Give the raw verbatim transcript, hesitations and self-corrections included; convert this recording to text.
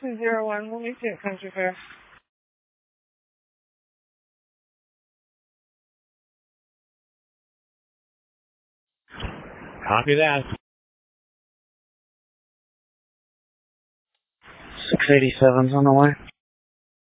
two zero one, we'll meet you at Country Fair. Copy that. six eighty-seven's on the way.